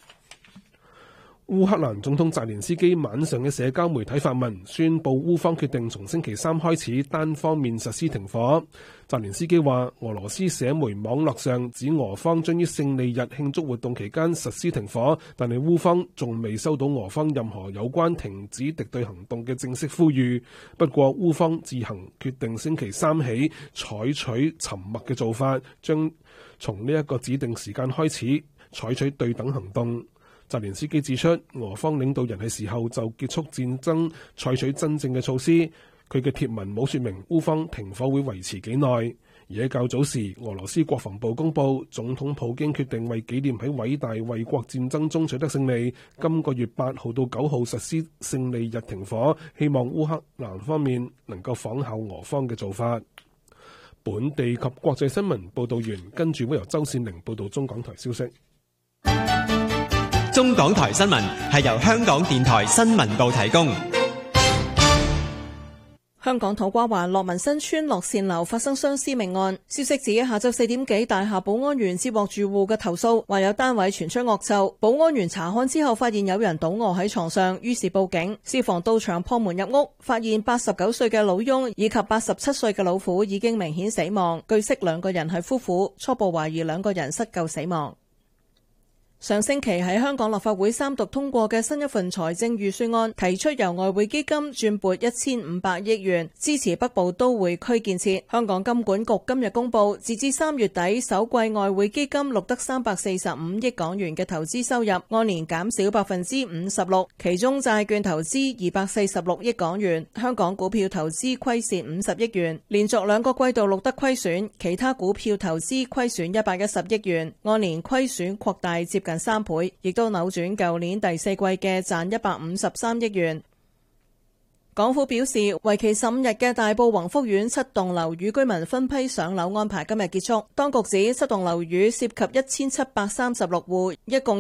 烏克蘭總統澤連斯基晚上嘅社交媒體發文，宣布烏方決定從星期3開始單方面實施停火。澤連斯基話，俄羅斯社媒網絡上指俄方將於勝利日慶祝活動期間實施停火，但係烏方仲未收到俄方任何有關停止敵對行動嘅正式呼籲。不過烏方自行決定星期3起採取沉默嘅做法，將從呢一個指定時間開始採取對等行動。澤連斯基指出，俄方領導人係時候就結束戰爭，採取真正嘅措施。佢嘅貼文冇說明烏方停火會維持幾耐。而喺較早時，俄羅斯國防部公佈，總統普京決定為紀念喺偉大衛國戰爭中取得勝利，今個月8號到9號實施勝利日停火，希望烏克蘭方面能夠仿效俄方嘅做法。本地及國際新聞報導完，跟住會由周善玲報導中港台消息。 中港台新聞係由香港電台新聞部提供。 香港土瓜灣樂民新村樂善樓發生雙屍命案，消息指下晝4點幾，大廈保安員接獲住戶嘅投訴，話有單位傳出惡臭。保安員查看之後，發現有人倒卧喺床上，於是報警。消防到場破門入屋，發現89歲嘅老翁以及87歲嘅老婦已經明顯死亡。據悉2個人係夫婦，初步懷疑2個人失救死亡。上星期喺香港立法會3讀通過嘅新一份財政預算案，提出由外匯基金轉撥1500億元支持北部都會區建設。香港金管局今日公布，截至3月底，首季外匯基金錄得345億港元嘅投資收入，按年減少56%，其中債券投資246億港元，香港股票投資虧蝕50億元，連續2個季度錄得虧損，其他股票投資虧損110億元，按年虧損擴大接近3倍，亦都扭轉舊年第4季嘅賺153億元。港府表示，為期15日嘅大埔宏福苑7棟樓宇居民分批上樓安排今日結束。當局指7棟樓宇涉及1736戶，一共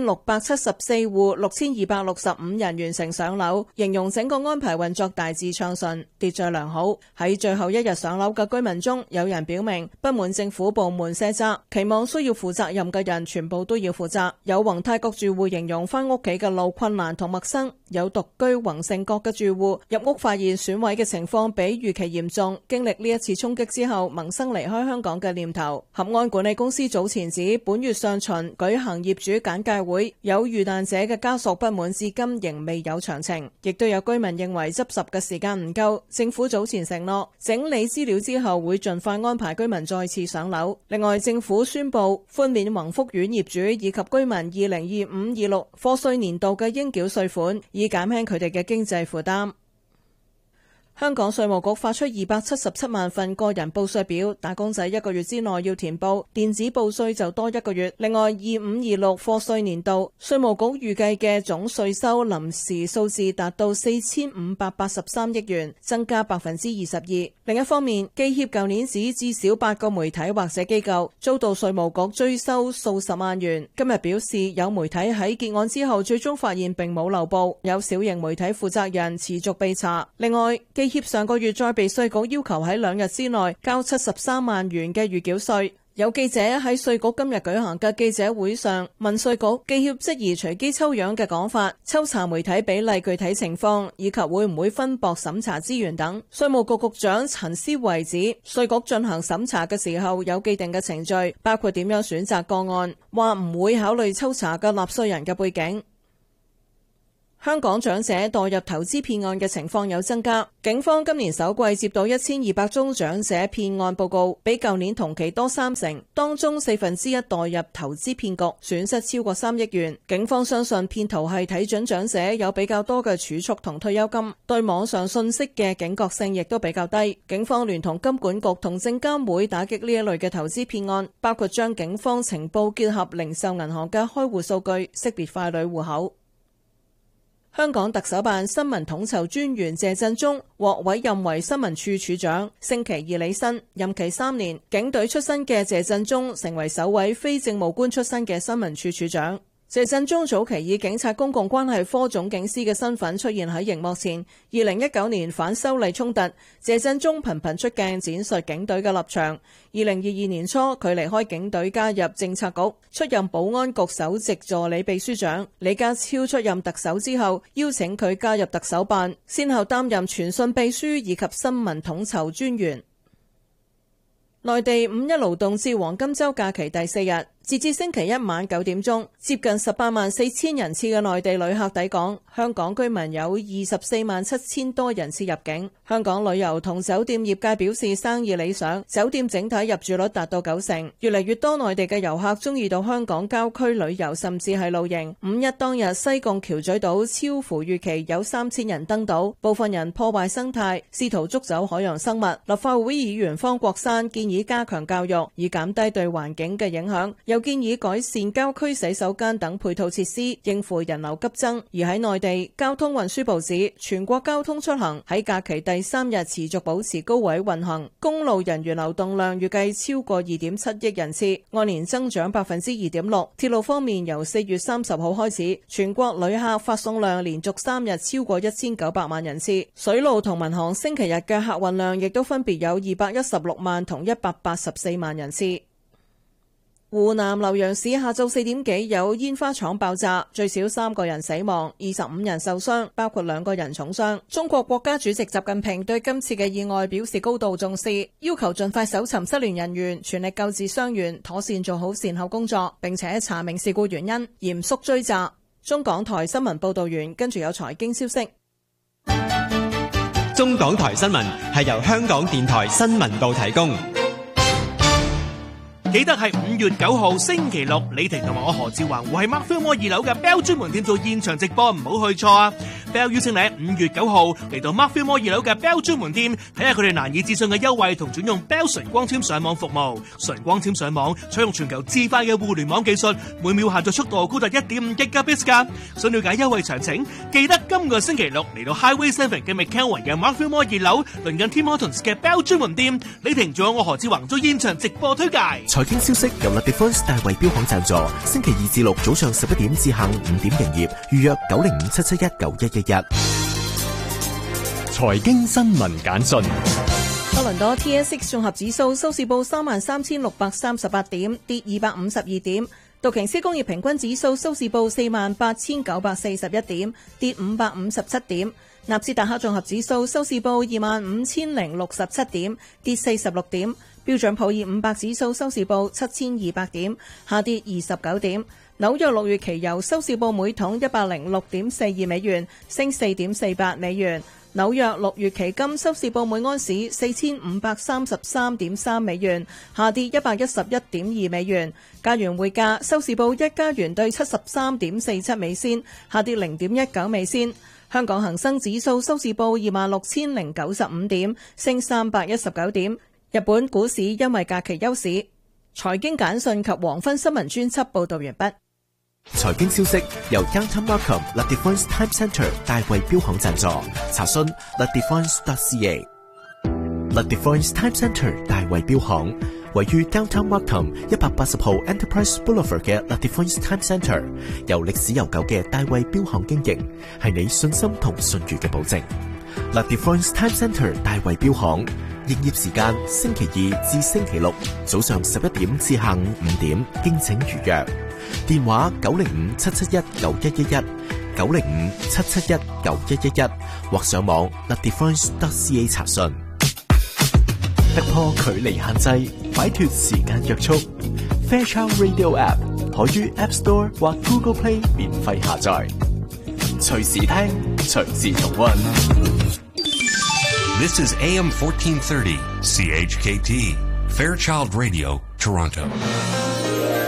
1674戶，6265人完成上樓，形容整個安排運作大致暢順，秩序良好。喺最後一日上樓嘅居民中，有人表明不滿政府部門卸責，期望需要負責任嘅人全部都要負責。有宏泰閣住戶形容返屋企嘅路困難同陌生，有獨居宏盛閣嘅住戶入屋發現損毀嘅情況比預期嚴重，經歷呢一次衝擊之後，萌生離開香港嘅念頭。合安管理公司早前指，本月上旬舉行業主簡介會，有遇難者嘅家屬不滿至今仍未有詳情，亦都有居民認為執拾嘅時間唔夠。政府早前承諾整理資料之後會盡快安排居民再次上樓。另外，政府宣布寬免宏福苑業主以及居民2025-26課稅年度嘅應繳稅款，以減輕佢哋嘅經濟負擔。香港稅務局發出277萬份個人報稅表，打工仔1個月之內要填報，電子報稅就多1個月。另外，25-26課稅年度稅務局預計嘅總稅收臨時數字達到4583億元，增加22%。另一方面，記協舊年指至少8個媒體或者機構遭到稅務局追收數十萬元。今日表示有媒體喺結案之後最終發現並冇漏報，有小型媒體負責人持續被查。另外，記協上個月再被稅局要求喺2日之內交73萬元嘅預繳稅。 有記者喺稅局今日舉行嘅記者會上問稅局，記協質疑隨機抽樣嘅講法、抽查媒體比例具體情況以及會唔會分薄審查資源等。稅務局局長陳思維指，稅局進行審查嘅時候有既定嘅程序，包括點樣選擇個案，話唔會考慮抽查嘅納稅人嘅背景。香港長者墮入投資騙案嘅情況有增加，警方今年首季接到1200宗長者騙案報告，比舊年同期多30%，當中1/4墮入投資騙局，損失超過3億元。警方相信騙徒係睇準長者有比較多嘅儲蓄同退休金，對網上信息嘅警覺性亦都比較低。警方聯同金管局同證監會打擊呢一類嘅投資騙案，包括將警方情報結合零售銀行嘅開戶數據，識別傀儡戶口。香港特首辦新聞統籌專員謝振中獲委任為新聞處處長，星期二履新，任期3年。警隊出身嘅謝振中成為首位非政務官出身嘅新聞處處長。謝振中早期以警察公共關係科總警司嘅身份出現喺熒幕前。2019年反修例衝突，謝振中頻頻出鏡展述警隊嘅立場。2022年初，佢離開警隊加入政策局，出任保安局首席助理秘書長。李家超出任特首之後，邀請佢加入特首辦，先後擔任傳訊秘書以及新聞統籌專員。內地五一勞動節黃金週假期第4日，截至星期一晚9點鐘，接近184000人次嘅內地旅客抵港，香港居民有247000多人次入境。香港旅遊同酒店業界表示生意理想，酒店整體入住率達到90%。越嚟越多內地嘅遊客中意到香港郊區旅遊，甚至係露營。五一當日，西貢橋咀島超乎預期有3000人登島，部分人破壞生態，試圖捉走海洋生物。立法會議員方國珊建議加強教育，以減低對環境嘅影響，又建議改善郊區洗手間等配套設施，應付人流急增。而喺內地，交通運輸部指，全國交通出行喺假期第3日持續保持高位運行，公路人員流動量預計超過2.7億人次，按年增長2.6%。鐵路方面，由4月30號開始，全國旅客發送量連續3日超過1900萬人次。水路同民航星期日嘅客運量亦都分別有216萬同184萬人次。湖南瀏陽市下晝4點幾有煙花廠爆炸，最少3個人死亡，25人受傷，包括2個人重傷。中國國家主席習近平對今次嘅意外表示高度重視，要求盡快搜尋失聯人員，全力救治傷員，妥善做好善後工作，並且查明事故原因，嚴肅追責。中港台新聞報道完，跟住有財經消息。 中港台新聞係由香港電台新聞部提供。 記得係5月9號星期六，李婷同埋我何志華會喺 Mark Film Mall 2樓嘅 Bell 專門店做現場直播，唔好去錯啊！ Bell 邀請你喺5月9號嚟到 Mark Film Mall 2樓嘅 Bell 專門店，睇下佢哋難以置信嘅優惠同轉用 Bell 純光纖上網服務。純光纖上網採用全球至快嘅互聯網技術，每秒下載速度高達 1.5 Gigabits 㗎。想了解優惠詳情，記得今個星期六嚟到 Highway 7嘅 McKelvin 嘅 Mark Film Mall 2樓，鄰近 Tim Hortons 嘅 Bell 專門店。李婷仲有我何志華做現場直播推介。 財經消息由 LaDefense 大衛標行贊助，星期2至6早上11點至下午5點營業，預約905-771-9111。 財經新聞簡訊。 多倫多 TSX 綜合指數收市報33,638點，跌252點。道瓊斯工業平均指數收市報48,941點，跌557點。納斯達克綜合指數收市報25,067點，跌46點。標準普爾500指數收市報7,200點，下跌29點。紐約6月期油收市報每桶106.42美元，升4.48美元。紐約6月期金收市報每盎司4533.3美元，下跌111.2美元。加元匯價收市報1加元對73.47美仙，下跌0.19美仙。香港恒生指數收市報26,095點，升319點。日本股市因為假期休市。財經簡訊及黃昏新聞專輯報道完畢。 財經消息由 Downtown Markham LaDefense Time Centre 大衛標行贊助，查詢 LaDefense.ca。LaDefense Time Centre 大衛標行位於 Downtown Markham 180號 Enterprise Boulevard 嘅 LaDefense Time Centre， 由歷史悠久嘅大衛標行經營，係你信心同信譽嘅保證。LaDefense Time Centre 大衛標行營業時間星期二至星期六早上11點至下午5點，敬請預約。電話905-771-9111 905-771-9111或上網 LaDifference.ca 查詢。突破距離限制，擺脫時間約束。Fairchild Radio App 可於 App Store 或 Google Play 免費下載，隨時聽，隨時重溫。 This is AM 1430 CHKT Fairchild Radio Toronto.